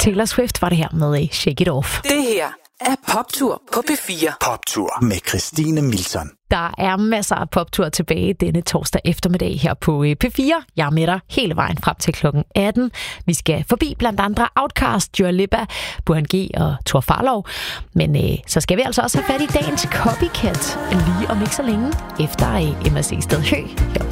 Taylor Swift var det her med Shake It Off. Det her er Poptur på P4. Poptur med Christine Milton. Der er masser af poptur tilbage denne torsdag eftermiddag her på P4. Jeg er med dig hele vejen frem til klokken 18. Vi skal forbi blandt andre Outkast, Dua Lipa, Burhan G og Thor Farlov. Men så skal vi altså også have fat i dagens Copycat lige om ikke så længe efter MSC Sted Hø her